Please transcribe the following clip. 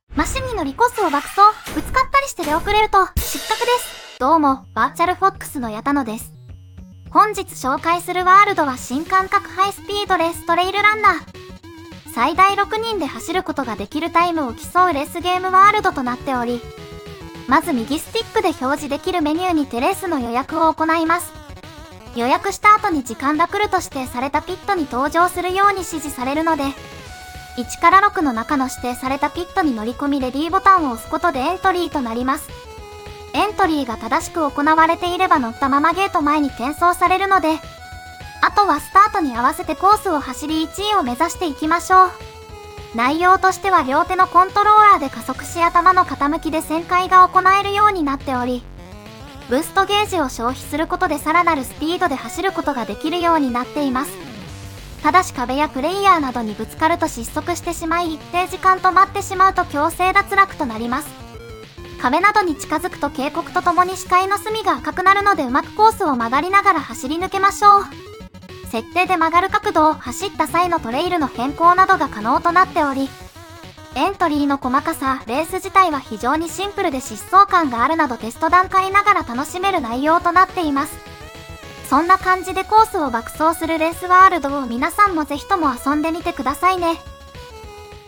マシンに乗りコースを爆走、ぶつかったりして出遅れると失格です。どうも、バーチャルフォックスの矢田野です。本日紹介するワールドは新感覚ハイスピードレーストレイルランナー。最大6人で走ることができるタイムを競うレースゲームワールドとなっており、まず右スティックで表示できるメニューにてレースの予約を行います。予約した後に時間が来ると指定されたピットに登場するように指示されるので、1から6の中の指定されたピットに乗り込みレディーボタンを押すことでエントリーとなります。エントリーが正しく行われていれば乗ったままゲート前に転送されるので、あとはスタートに合わせてコースを走り1位を目指していきましょう。内容としては両手のコントローラーで加速し頭の傾きで旋回が行えるようになっており、ブーストゲージを消費することでさらなるスピードで走ることができるようになっています。ただし壁やプレイヤーなどにぶつかると失速してしまい、一定時間止まってしまうと強制脱落となります。壁などに近づくと警告とともに視界の隅が赤くなるのでうまくコースを曲がりながら走り抜けましょう。設定で曲がる角度を走った際のトレイルの変更などが可能となっており、エントリーの細かさ、レース自体は非常にシンプルで疾走感があるなどテスト段階ながら楽しめる内容となっています。そんな感じでコースを爆走するレースワールドを皆さんもぜひとも遊んでみてくださいね。